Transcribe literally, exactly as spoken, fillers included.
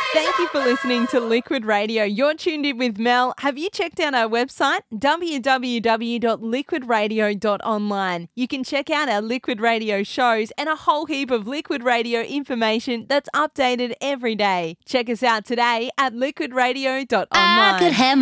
Thank you for listening to Liquid Radio. You're tuned in with Mel. Have you checked out our website? w w w dot liquid radio dot online. You can check out our Liquid Radio shows and a whole heap of Liquid Radio information that's updated every day. Check us out today at liquid radio dot online. I could have